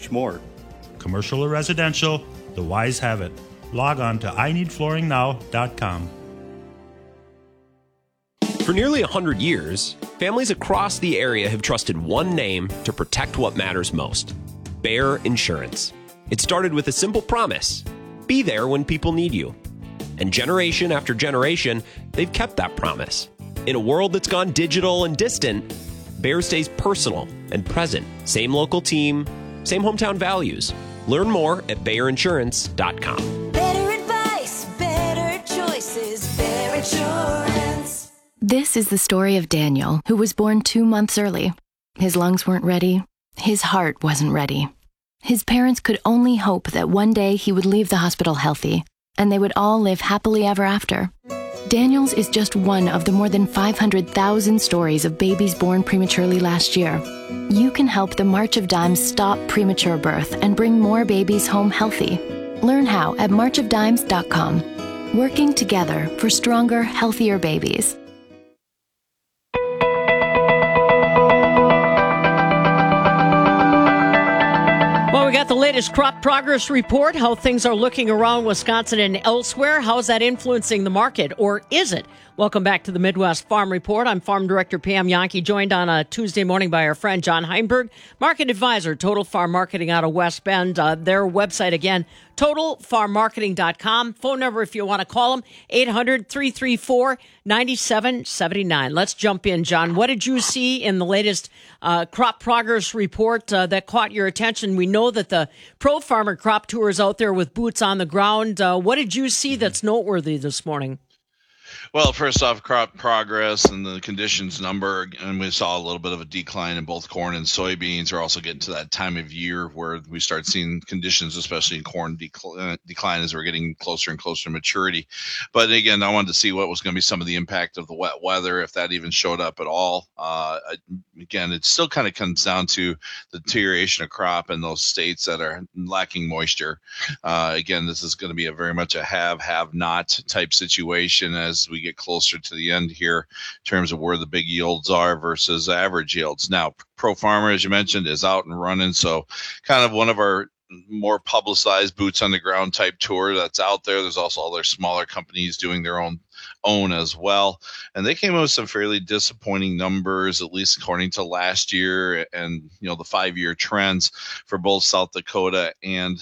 much more. Commercial or residential, the whys have it. Log on to ineedflooringnow.com. For nearly 100 years, families across the area have trusted one name to protect what matters most: Bayer Insurance. It started with a simple promise: be there when people need you. And generation after generation, they've kept that promise. In a world that's gone digital and distant, Bayer stays personal and present. Same local team, same hometown values. Learn more at BayerInsurance.com. Better advice, better choices, Bayer Insurance. This is the story of Daniel, who was born 2 months early. His lungs weren't ready. His heart wasn't ready. His parents could only hope that one day he would leave the hospital healthy, and they would all live happily ever after. Daniel's is just one of the more than 500,000 stories of babies born prematurely last year. You can help the March of Dimes stop premature birth and bring more babies home healthy. Learn how at marchofdimes.com. Working together for stronger, healthier babies. Well, we got the latest crop progress report, how things are looking around Wisconsin and elsewhere. How's that influencing the market, or is it? Welcome back to the Midwest Farm Report. I'm Farm Director Pam Yankee, joined on a Tuesday morning by our friend John Heinberg, Market Advisor, Total Farm Marketing out of West Bend. Their website, again, TotalFarmMarketing.com. Phone number, if you want to call them, 800-334-9779. Let's jump in, John. What did you see in the latest crop progress report that caught your attention? We know that the Pro Farmer Crop Tour is out there with boots on the ground. What did you see that's noteworthy this morning? Well, first off, crop progress and the conditions number, and we saw a little bit of a decline in both corn and soybeans. We're also getting to that time of year where we start seeing conditions, especially in corn, decline as we're getting closer and closer to maturity. But again, I wanted to see what was going to be some of the impact of the wet weather, if that even showed up at all. Again, it still kind of comes down to the deterioration of crop in those states that are lacking moisture. Again, this is going to be a very much a have-not type situation as we get closer to the end here in terms of where the big yields are versus average yields. Now, Pro Farmer, as you mentioned, is out and running. So kind of one of our more publicized boots on the ground type tour that's out there. There's also other smaller companies doing their own as well. And they came up with some fairly disappointing numbers, at least according to last year and, the 5-year trends for both South Dakota and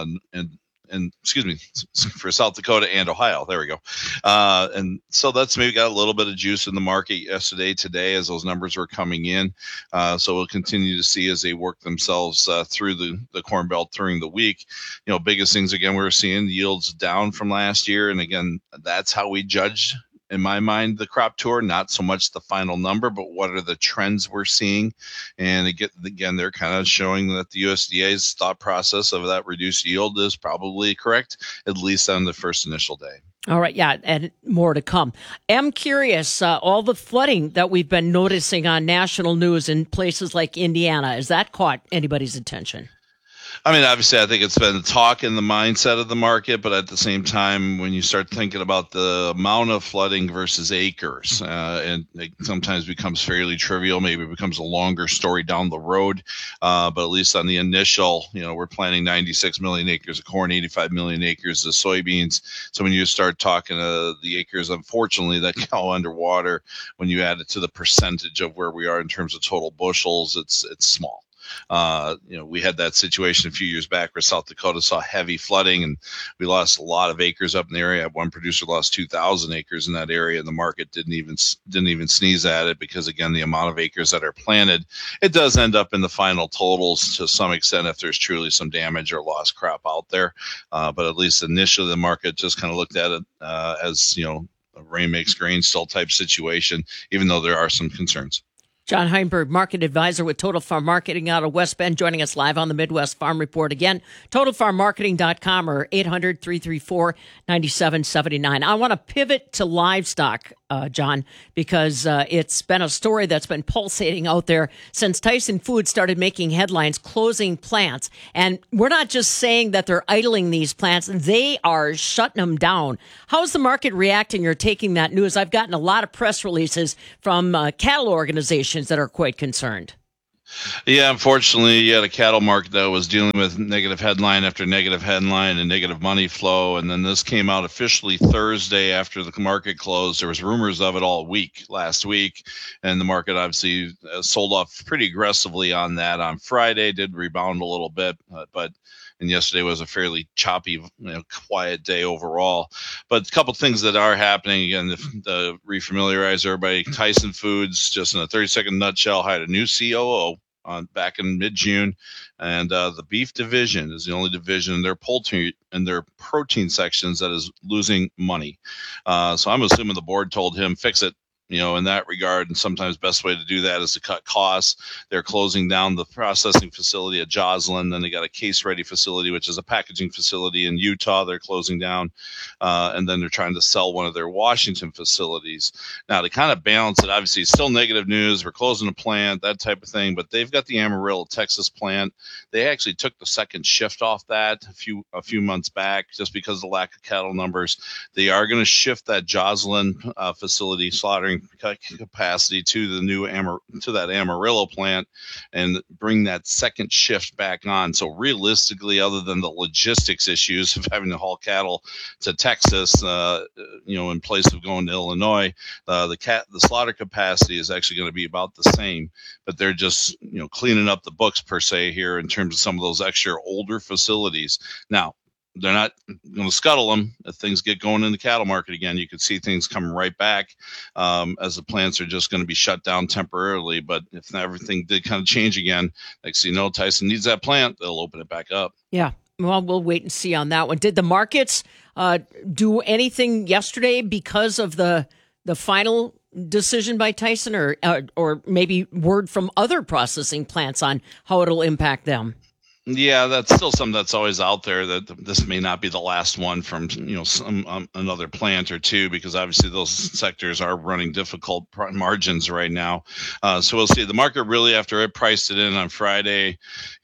for South Dakota and Ohio. There we go. And so that's maybe got a little bit of juice in the market today as those numbers were coming in. So we'll continue to see as they work themselves through the Corn Belt during the week. Biggest things, again, we're seeing yields down from last year. And again, that's how we judge, in my mind, the crop tour, not so much the final number, but what are the trends we're seeing. And again, they're kind of showing that the USDA's thought process of that reduced yield is probably correct, at least on the first initial day. All right, yeah, and more to come. I'm curious, all the flooding that we've been noticing on national news in places like Indiana, has that caught anybody's attention? I mean, obviously, I think it's been the talk and the mindset of the market, but at the same time, when you start thinking about the amount of flooding versus acres, and it sometimes becomes fairly trivial, maybe it becomes a longer story down the road, but at least on the initial, we're planting 96 million acres of corn, 85 million acres of soybeans. So when you start talking the acres, unfortunately, that go underwater, when you add it to the percentage of where we are in terms of total bushels, it's small. We had that situation a few years back where South Dakota saw heavy flooding and we lost a lot of acres up in the area. One producer lost 2,000 acres in that area, and the market didn't even sneeze at it because, again, the amount of acres that are planted, it does end up in the final totals to some extent if there's truly some damage or lost crop out there. But at least initially, the market just kind of looked at it as a rain makes grain still type situation, even though there are some concerns. John Heinberg, Market Advisor with Total Farm Marketing out of West Bend, joining us live on the Midwest Farm Report. Again, TotalFarmMarketing.com or 800-334-9779. I want to pivot to livestock, John, because it's been a story that's been pulsating out there since Tyson Foods started making headlines closing plants. And we're not just saying that they're idling these plants, they are shutting them down. How's the market reacting or taking that news? I've gotten a lot of press releases from cattle organizations that are quite concerned. Yeah, unfortunately, you had a cattle market that was dealing with negative headline after negative headline and negative money flow. And then this came out officially Thursday after the market closed. There was rumors of it all week last week. And the market obviously sold off pretty aggressively on that on Friday, did rebound a little bit, and yesterday was a fairly choppy, quiet day overall. But a couple things that are happening, again, to refamiliarize everybody, Tyson Foods, just in a 30-second nutshell, hired a new COO back in mid-June, and the beef division is the only division in their poultry and their protein sections that is losing money. So I'm assuming the board told him, fix it. In that regard, and sometimes best way to do that is to cut costs. They're closing down the processing facility at Joslin. Then they got a case-ready facility, which is a packaging facility in Utah. They're closing down, and then they're trying to sell one of their Washington facilities. Now, to kind of balance it, obviously, it's still negative news. We're closing a plant, that type of thing. But they've got the Amarillo, Texas plant. They actually took the second shift off that a few months back, just because of the lack of cattle numbers. They are going to shift that Joslin facility slaughtering capacity to the new that Amarillo plant and bring that second shift back on. So realistically, other than the logistics issues of having to haul cattle to Texas, in place of going to Illinois, the slaughter capacity is actually going to be about the same. But they're just cleaning up the books per se here in terms of some of those extra older facilities. Now, they're not going to scuttle them. If things get going in the cattle market again, you could see things coming right back as the plants are just going to be shut down temporarily. But if everything did kind of change again, next thing you know, Tyson needs that plant, they'll open it back up. Yeah. Well, we'll wait and see on that one. Did the markets do anything yesterday because of the final decision by Tyson, or maybe word from other processing plants on how it'll impact them? Yeah, that's still something that's always out there, that this may not be the last one from another plant or two, because obviously those sectors are running difficult margins right now. So we'll see. The market really, after it priced it in on Friday,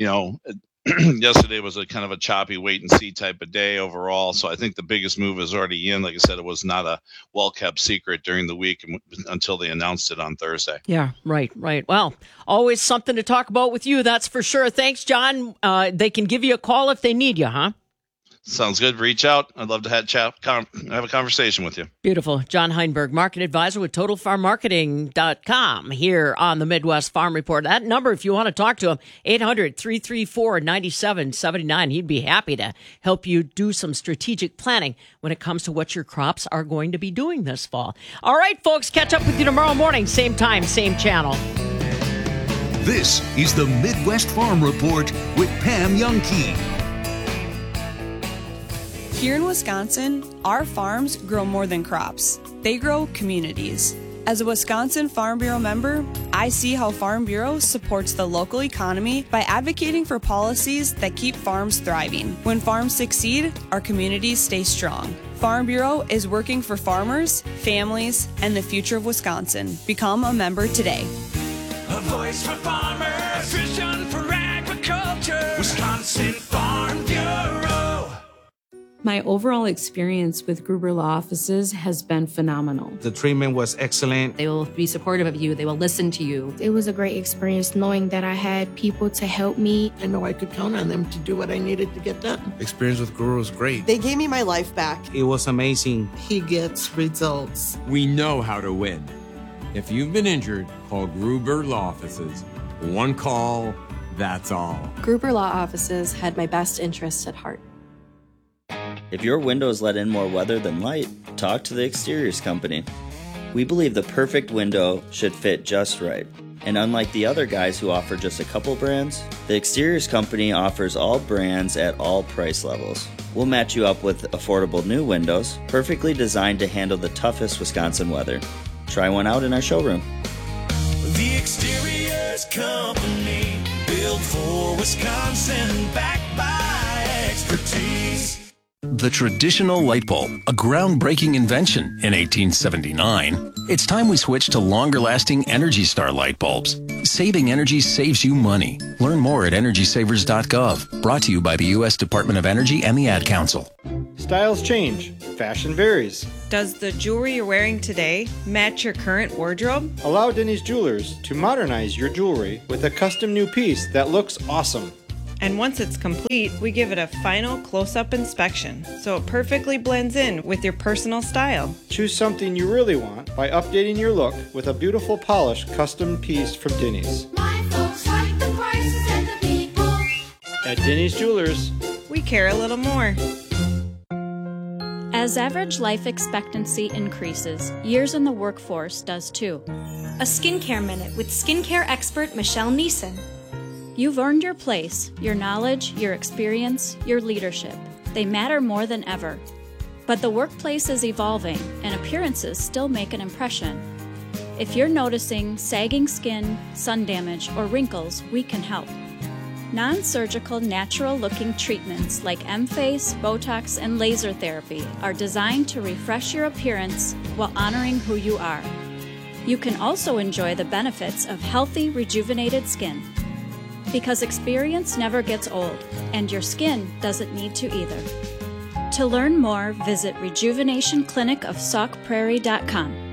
yesterday was a kind of a choppy wait and see type of day overall. So I think the biggest move is already in. Like I said, it was not a well-kept secret during the week until they announced it on Thursday. Yeah, right. Well, always something to talk about with you, that's for sure. Thanks, John. They can give you a call if they need you, huh? Sounds good. Reach out. I'd love to have a conversation with you. Beautiful. John Heinberg, market advisor with TotalFarmMarketing.com here on the Midwest Farm Report. That number, if you want to talk to him, 800-334-9779. He'd be happy to help you do some strategic planning when it comes to what your crops are going to be doing this fall. All right, folks, catch up with you tomorrow morning. Same time, same channel. This is the Midwest Farm Report with Pam Youngkey. Here in Wisconsin, our farms grow more than crops. They grow communities. As a Wisconsin Farm Bureau member, I see how Farm Bureau supports the local economy by advocating for policies that keep farms thriving. When farms succeed, our communities stay strong. Farm Bureau is working for farmers, families, and the future of Wisconsin. Become a member today. A voice for farmers, vision for agriculture, Wisconsin Farm Bureau. My overall experience with Gruber Law Offices has been phenomenal. The treatment was excellent. They will be supportive of you. They will listen to you. It was a great experience knowing that I had people to help me. I know I could count on them to do what I needed to get done. Experience with Gruber was great. They gave me my life back. It was amazing. He gets results. We know how to win. If you've been injured, call Gruber Law Offices. One call, that's all. Gruber Law Offices had my best interests at heart. If your windows let in more weather than light, talk to the Exteriors Company. We believe the perfect window should fit just right. And unlike the other guys who offer just a couple brands, the Exteriors Company offers all brands at all price levels. We'll match you up with affordable new windows, perfectly designed to handle the toughest Wisconsin weather. Try one out in our showroom. The Exteriors Company, built for Wisconsin, backed by expertise. The traditional light bulb, a groundbreaking invention in 1879. It's time we switch to longer-lasting Energy Star light bulbs. Saving energy saves you money. Learn more at EnergySavers.gov. Brought to you by the U.S. Department of Energy and the Ad Council. Styles change. Fashion varies. Does the jewelry you're wearing today match your current wardrobe? Allow Denny's Jewelers to modernize your jewelry with a custom new piece that looks awesome. And once it's complete, we give it a final close-up inspection, so it perfectly blends in with your personal style. Choose something you really want by updating your look with a beautiful polished custom piece from Denny's. My folks like the prices and the people. At Denny's Jewelers, we care a little more. As average life expectancy increases, years in the workforce does too. A Skincare Minute with skincare expert Michelle Neeson. You've earned your place, your knowledge, your experience, your leadership. They matter more than ever. But the workplace is evolving, and appearances still make an impression. If you're noticing sagging skin, sun damage, or wrinkles, we can help. Non-surgical, natural-looking treatments like M-Face, Botox, and laser therapy are designed to refresh your appearance while honoring who you are. You can also enjoy the benefits of healthy, rejuvenated skin. Because experience never gets old, and your skin doesn't need to either. To learn more, visit rejuvenationclinicofsaukprairie.com.